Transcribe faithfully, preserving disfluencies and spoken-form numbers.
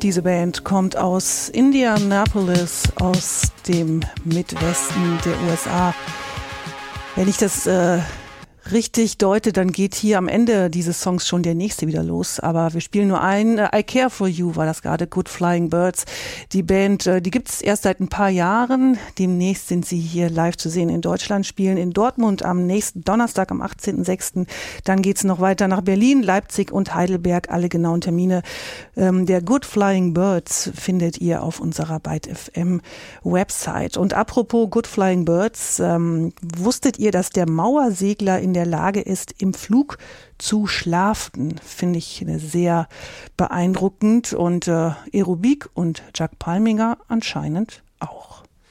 Diese Band kommt aus Indianapolis, aus dem Midwesten der U S A. Wenn ich das äh, richtig deute, dann geht hier am Ende dieses Songs schon der nächste wieder los. Aber wir spielen nur ein. I Care For You war das gerade, Good Flying Birds. Die Band, die gibt es erst seit ein paar Jahren. Demnächst sind sie hier live zu sehen in Deutschland, spielen in Dortmund am nächsten Donnerstag, am achtzehnten sechsten Dann geht es noch weiter nach Berlin, Leipzig und Heidelberg. Alle genauen Termine ähm, der Good Flying Birds findet ihr auf unserer Byte F M Website. Und apropos Good Flying Birds, ähm, wusstet ihr, dass der Mauersegler in der Lage ist, im Flug zu schlafen? Finde ich sehr beeindruckend. Und äh, Aerobik und Jack Palminger anscheinend